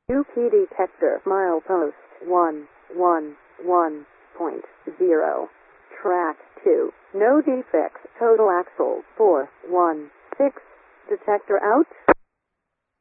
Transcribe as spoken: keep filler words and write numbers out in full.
U P detector milepost one one one point zero. Track two. No defects. Total axle four one six. Detector out.